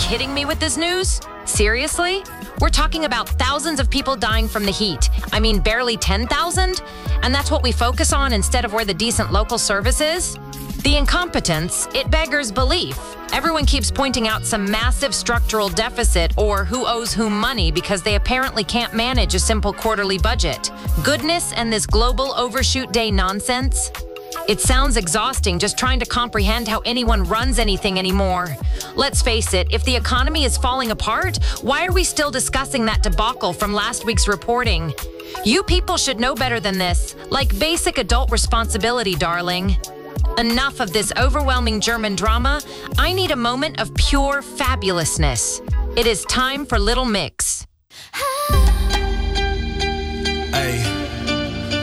kidding me with this news? Seriously? We're talking about thousands of people dying from the heat. I mean, barely 10,000? And that's what we focus on instead of where the decent local service is? The incompetence, it beggars belief. Everyone keeps pointing out some massive structural deficit or who owes whom money because they apparently can't manage a simple quarterly budget. Goodness and this global overshoot day nonsense? It sounds exhausting just trying to comprehend how anyone runs anything anymore. Let's face it, if the economy is falling apart, why are we still discussing that debacle from last week's reporting? You people should know better than this, like basic adult responsibility, darling. Enough of this overwhelming German drama. I need a moment of pure fabulousness. It is time for Little Mix.